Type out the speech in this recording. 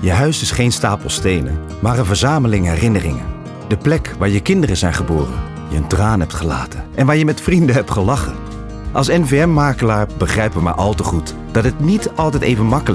Je huis is geen stapel stenen, maar een verzameling herinneringen. De plek waar je kinderen zijn geboren, je een traan hebt gelaten en waar je met vrienden hebt gelachen. Als NVM-makelaar begrijpen we maar al te goed dat het niet altijd even makkelijk